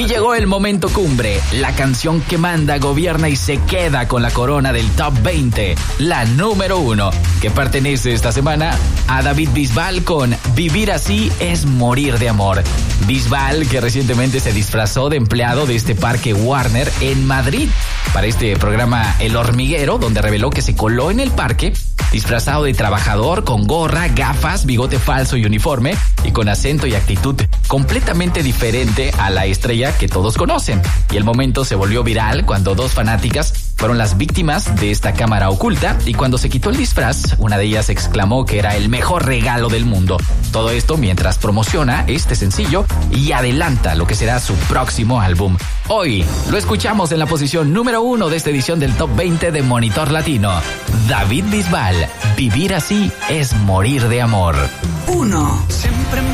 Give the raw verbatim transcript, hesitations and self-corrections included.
Y llegó el momento cumbre, la canción que manda, gobierna y se queda con la corona del Top veinte, la número uno, que pertenece esta semana a David Bisbal con Vivir así es morir de amor. Bisbal, que recientemente se disfrazó de empleado de este parque Warner en Madrid para este programa El Hormiguero, donde reveló que se coló en el parque disfrazado de trabajador, con gorra, gafas, bigote falso y uniforme, y con acento y actitud completamente diferente a la estrella que todos conocen. Y el momento se volvió viral cuando dos fanáticas fueron las víctimas de esta cámara oculta, y cuando se quitó el disfraz, una de ellas exclamó que era el mejor regalo del mundo. Todo esto mientras promociona este sencillo y adelanta lo que será su próximo álbum. Hoy lo escuchamos en la posición número uno de esta edición del Top veinte de Monitor Latino. David Bisbal, Vivir así es morir de amor. Uno. Siempre